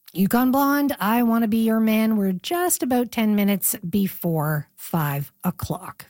Yukon Blonde, I Want to Be Your Man. We're just about 10 minutes before 5 o'clock.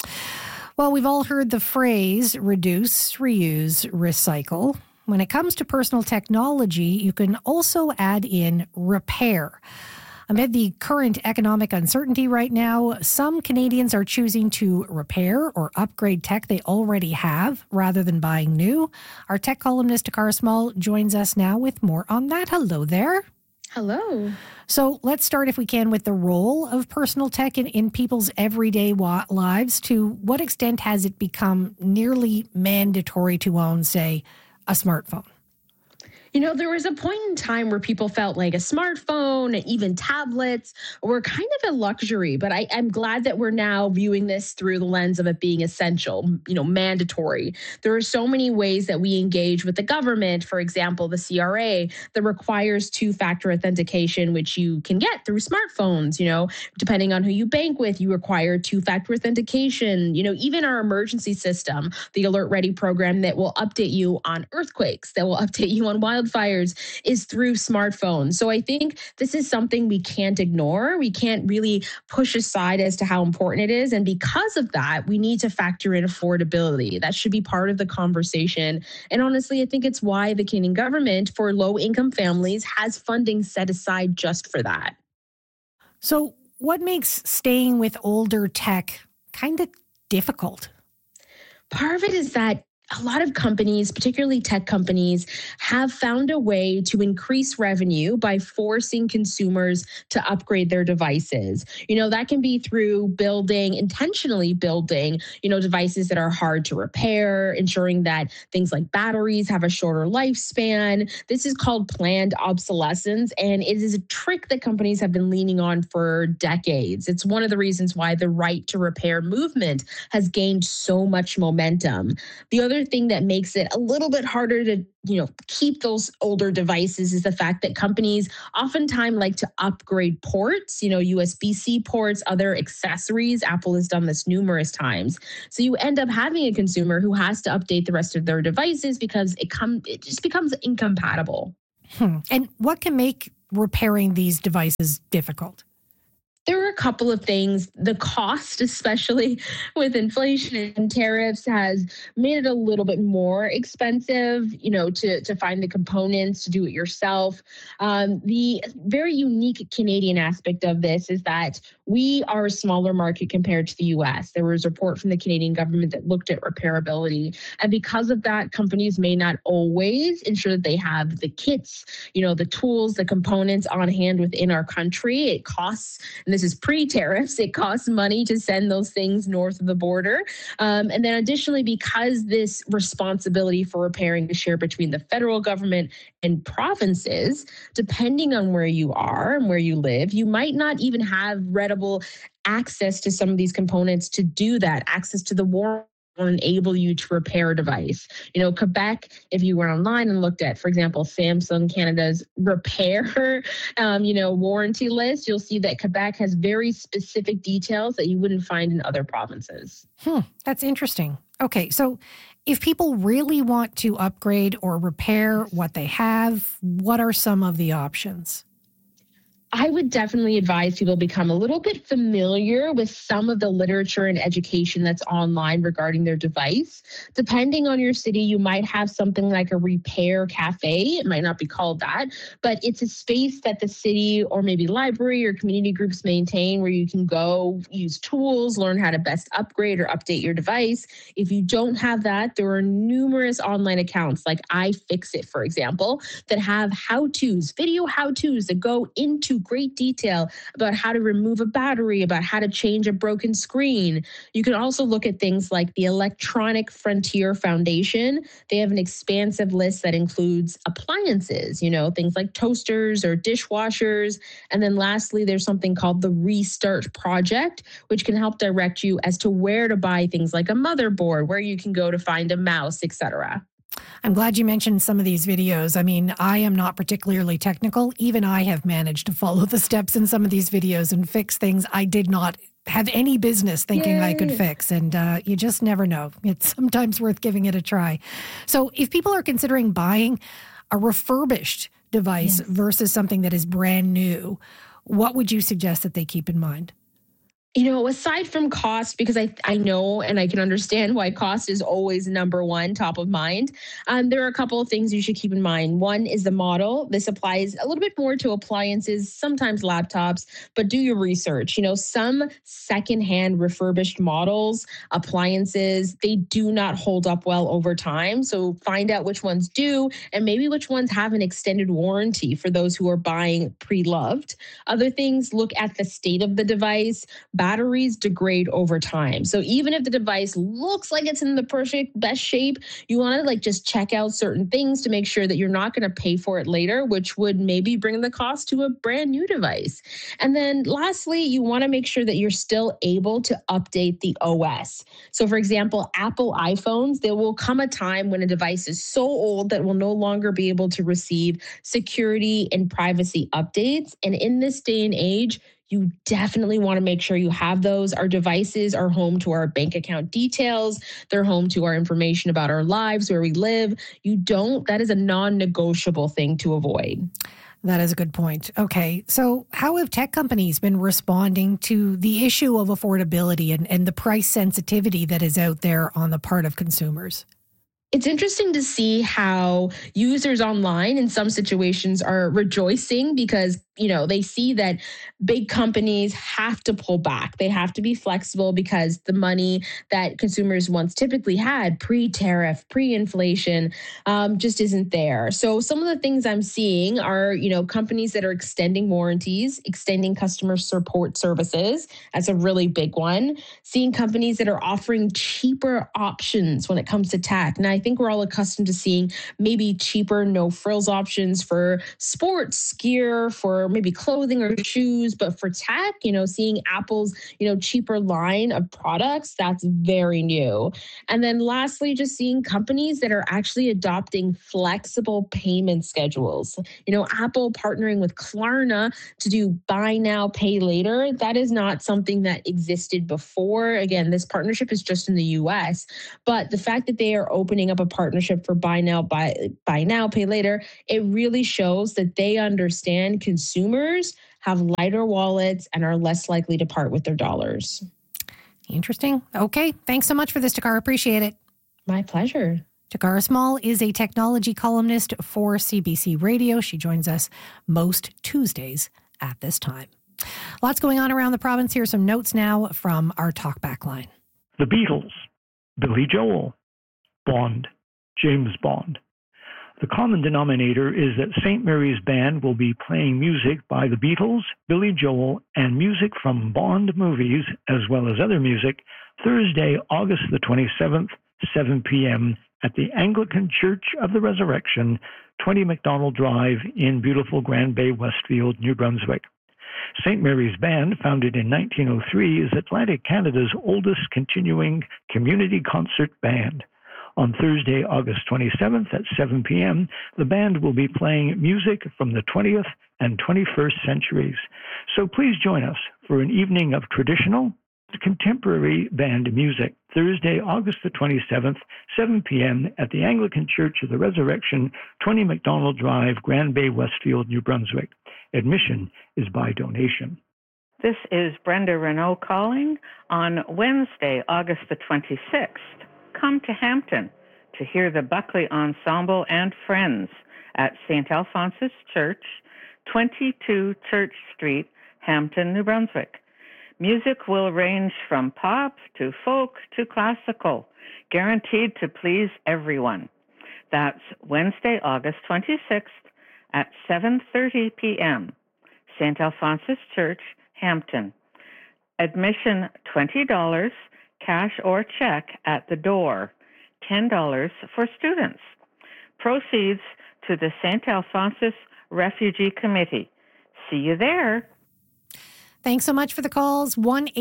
Well, we've all heard the phrase reduce, reuse, recycle. When it comes to personal technology, you can also add in repair. Amid the current economic uncertainty right now, some Canadians are choosing to repair or upgrade tech they already have rather than buying new. Our tech columnist, Takara Small, joins us now with more on that. Hello there. Hello. So let's start, if we can, with the role of personal tech in people's everyday lives. To what extent has it become nearly mandatory to own, say, a smartphone? You know, there was a point in time where people felt like a smartphone and even tablets were kind of a luxury, but I'm glad that we're now viewing this through the lens of it being essential, mandatory. There are so many ways that we engage with the government, for example, the CRA, that requires two-factor authentication, which you can get through smartphones. Depending on who you bank with, you require two-factor authentication. Even our emergency system, the Alert Ready program that will update you on earthquakes, that will update you on wildfires, is through smartphones. So I think this is something we can't ignore. We can't really push aside as to how important it is. And because of that, we need to factor in affordability. That should be part of the conversation. And honestly, I think it's why the Canadian government for low-income families has funding set aside just for that. So what makes staying with older tech kind of difficult? Part of it is that a lot of companies, particularly tech companies, have found a way to increase revenue by forcing consumers to upgrade their devices. That can be through intentionally building, devices that are hard to repair, ensuring that things like batteries have a shorter lifespan. This is called planned obsolescence, and it is a trick that companies have been leaning on for decades. It's one of the reasons why the right to repair movement has gained so much momentum. The other thing that makes it a little bit harder to keep those older devices is the fact that companies oftentimes like to upgrade ports, USB-C ports, other accessories. Apple has done this numerous times. So you end up having a consumer who has to update the rest of their devices because it just becomes incompatible. And what can make repairing these devices difficult? There are a couple of things. The cost, especially with inflation and tariffs, has made it a little bit more expensive, to find the components, to do it yourself. The very unique Canadian aspect of this is that we are a smaller market compared to the U.S. There was a report from the Canadian government that looked at repairability. And because of that, companies may not always ensure that they have the kits, the tools, the components on hand within our country. It costs, and this is pre-tariffs, it costs money to send those things north of the border. And then additionally, because this responsibility for repairing is shared between the federal government and provinces, depending on where you are and where you live, you might not even have readable access to some of these components to do that. Access to the warrant will enable you to repair a device. Quebec, if you went online and looked at, for example, Samsung Canada's repair, warranty list, you'll see that Quebec has very specific details that you wouldn't find in other provinces. That's interesting. Okay, so if people really want to upgrade or repair what they have, what are some of the options? I would definitely advise people become a little bit familiar with some of the literature and education that's online regarding their device. Depending on your city, you might have something like a repair cafe. It might not be called that, but it's a space that the city or maybe library or community groups maintain where you can go use tools, learn how to best upgrade or update your device. If you don't have that, there are numerous online accounts like iFixit, for example, that have how-tos, video how-tos that go into great detail about how to remove a battery, about how to change a broken screen. You can also look at things like the Electronic Frontier Foundation. They have an expansive list that includes appliances, things like toasters or dishwashers. And then lastly, there's something called the Restart Project, which can help direct you as to where to buy things like a motherboard, where you can go to find a mouse, etc. I'm glad you mentioned some of these videos. I mean, I am not particularly technical. Even I have managed to follow the steps in some of these videos and fix things I did not have any business thinking I could fix. And you just never know. It's sometimes worth giving it a try. So if people are considering buying a refurbished device versus something that is brand new, what would you suggest that they keep in mind? Aside from cost, because I know and I can understand why cost is always number one, top of mind, there are a couple of things you should keep in mind. One is the model. This applies a little bit more to appliances, sometimes laptops, but do your research. Some secondhand refurbished models, appliances, they do not hold up well over time. So find out which ones do and maybe which ones have an extended warranty for those who are buying pre-loved. Other things, look at the state of the device. Batteries degrade over time. So even if the device looks like it's in the perfect best shape, you want to just check out certain things to make sure that you're not going to pay for it later, which would maybe bring the cost to a brand new device. And then lastly, you want to make sure that you're still able to update the OS. So for example, Apple iPhones, there will come a time when a device is so old that will no longer be able to receive security and privacy updates. And in this day and age, you definitely want to make sure you have those. Our devices are home to our bank account details. They're home to our information about our lives, where we live. That is a non-negotiable thing to avoid. That is a good point. Okay. So how have tech companies been responding to the issue of affordability and the price sensitivity that is out there on the part of consumers? It's interesting to see how users online in some situations are rejoicing because, they see that big companies have to pull back. They have to be flexible because the money that consumers once typically had pre-tariff, pre-inflation, just isn't there. So some of the things I'm seeing are, companies that are extending warranties, extending customer support services. That's a really big one. Seeing companies that are offering cheaper options when it comes to tech. And I think we're all accustomed to seeing maybe cheaper, no frills options for sports gear, for maybe clothing or shoes, but for tech, seeing Apple's, cheaper line of products, that's very new. And then lastly, just seeing companies that are actually adopting flexible payment schedules. Apple partnering with Klarna to do buy now, pay later. That is not something that existed before. Again, this partnership is just in the US, but the fact that they are opening up a partnership for buy now, pay later, it really shows that they understand consumers have lighter wallets and are less likely to part with their dollars. Interesting. Okay. Thanks so much for this, Takara. Appreciate it. My pleasure. Takara Small is a technology columnist for CBC Radio. She joins us most Tuesdays at this time. Lots going on around the province. Here are some notes now from our Talkback line. The Beatles, Billy Joel, Bond, James Bond. The common denominator is that St. Mary's Band will be playing music by the Beatles, Billy Joel, and music from Bond movies, as well as other music, Thursday, August the 27th, 7 p.m. at the Anglican Church of the Resurrection, 20 McDonald Drive in beautiful Grand Bay, Westfield, New Brunswick. St. Mary's Band, founded in 1903, is Atlantic Canada's oldest continuing community concert band. On Thursday, August 27th at 7 p.m., the band will be playing music from the 20th and 21st centuries. So please join us for an evening of traditional, contemporary band music, Thursday, August the 27th, 7 p.m. at the Anglican Church of the Resurrection, 20 McDonald Drive, Grand Bay, Westfield, New Brunswick. Admission is by donation. This is Brenda Renault calling on Wednesday, August the 26th. Come to Hampton to hear the Buckley Ensemble and Friends at St. Alphonsus Church, 22 Church Street, Hampton, New Brunswick. Music will range from pop to folk to classical, guaranteed to please everyone. That's Wednesday, August 26th at 7:30 p.m. St. Alphonsus Church, Hampton. Admission $20, cash or check at the door, $10 for students. Proceeds to the St. Alphonsus Refugee Committee. See you there. Thanks so much for the calls.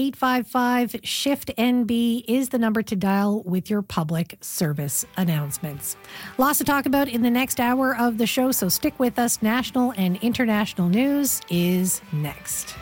1-855-SHIFT-NB is the number to dial with your public service announcements. Lots to talk about in the next hour of the show, so stick with us. National and international news is next.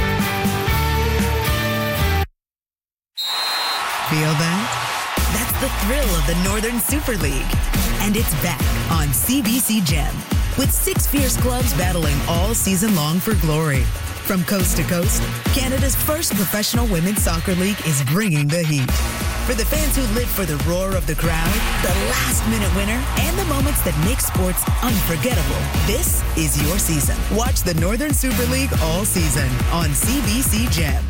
Feel that? That's the thrill of the Northern Super League. And it's back on CBC Gem, with 6 fierce clubs battling all season long for glory. From coast to coast, Canada's first professional women's soccer league is bringing the heat. For the fans who live for the roar of the crowd, the last-minute winner, and the moments that make sports unforgettable, this is your season. Watch the Northern Super League all season on CBC Gem.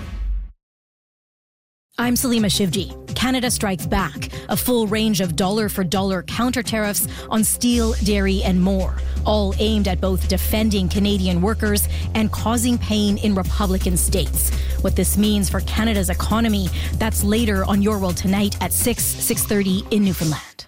I'm Salima Shivji. Canada strikes back. A full range of dollar-for-dollar counter-tariffs on steel, dairy and more, all aimed at both defending Canadian workers and causing pain in Republican states. What this means for Canada's economy, that's later on Your World Tonight at 6:30 in Newfoundland.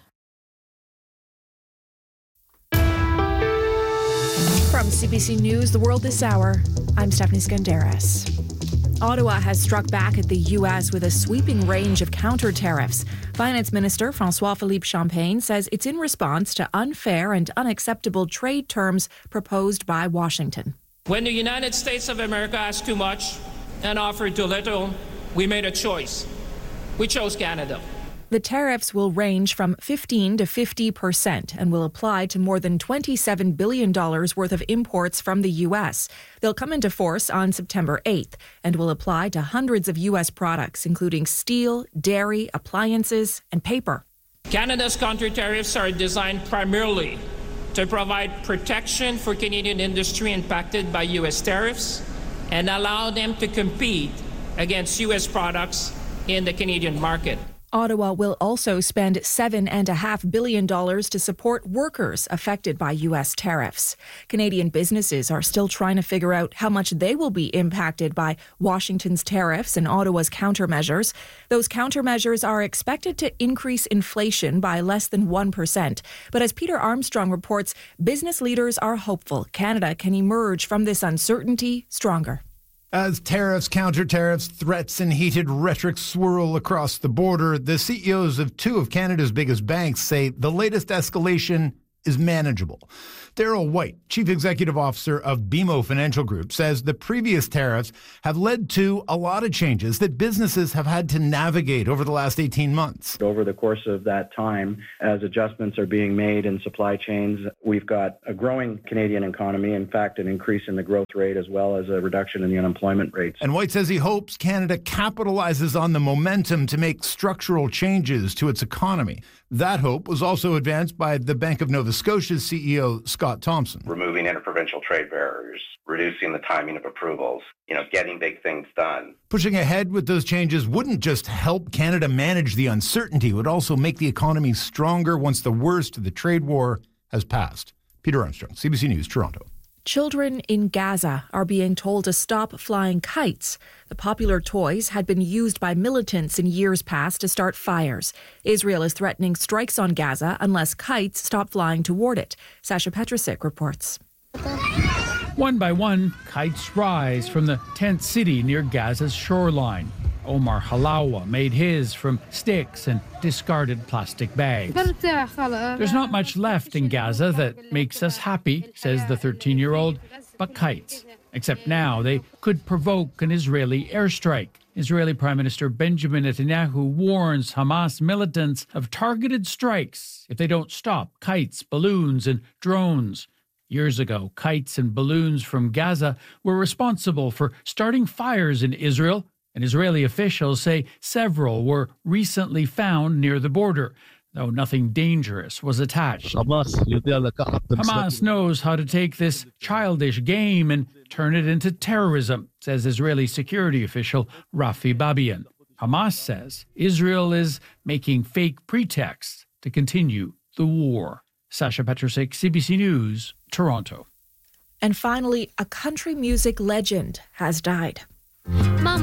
From CBC News, The World This Hour, I'm Stephanie Skandaris. Ottawa has struck back at the U.S. with a sweeping range of counter-tariffs. Finance Minister François-Philippe Champagne says it's in response to unfair and unacceptable trade terms proposed by Washington. When the United States of America asked too much and offered too little, we made a choice. We chose Canada. The tariffs will range from 15% to 50% and will apply to more than $27 billion worth of imports from the U.S. They'll come into force on September 8th and will apply to hundreds of U.S. products, including steel, dairy, appliances, and paper. Canada's counter-tariffs are designed primarily to provide protection for Canadian industry impacted by U.S. tariffs and allow them to compete against U.S. products in the Canadian market. Ottawa will also spend $7.5 billion to support workers affected by U.S. tariffs. Canadian businesses are still trying to figure out how much they will be impacted by Washington's tariffs and Ottawa's countermeasures. Those countermeasures are expected to increase inflation by less than 1%. But as Peter Armstrong reports, business leaders are hopeful Canada can emerge from this uncertainty stronger. As tariffs, counter-tariffs, threats and heated rhetoric swirl across the border, the CEOs of 2 of Canada's biggest banks say the latest escalation is manageable. Darryl White, Chief Executive Officer of BMO Financial Group, says the previous tariffs have led to a lot of changes that businesses have had to navigate over the last 18 months. Over the course of that time, as adjustments are being made in supply chains, we've got a growing Canadian economy, in fact, an increase in the growth rate as well as a reduction in the unemployment rates. And White says he hopes Canada capitalizes on the momentum to make structural changes to its economy. That hope was also advanced by the Bank of Nova Scotia's CEO, Scott Thompson. Removing interprovincial trade barriers, reducing the timing of approvals, getting big things done. Pushing ahead with those changes wouldn't just help Canada manage the uncertainty, it would also make the economy stronger once the worst of the trade war has passed. Peter Armstrong, CBC News, Toronto. Children in Gaza are being told to stop flying kites. The popular toys had been used by militants in years past to start fires. Israel is threatening strikes on Gaza unless kites stop flying toward it. Sasha Petrusik reports. One by one, kites rise from the tent city near Gaza's shoreline. Omar Halawa made his from sticks and discarded plastic bags. There's not much left in Gaza that makes us happy, says the 13-year-old, but kites. Except now they could provoke an Israeli airstrike. Israeli Prime Minister Benjamin Netanyahu warns Hamas militants of targeted strikes if they don't stop kites, balloons, and drones. Years ago, kites and balloons from Gaza were responsible for starting fires in Israel, and Israeli officials say several were recently found near the border, though nothing dangerous was attached. Hamas knows how to take this childish game and turn it into terrorism, says Israeli security official Rafi Babian. Hamas says Israel is making fake pretexts to continue the war. Sasha Petrusik, CBC News, Toronto. And finally, a country music legend has died. Mama.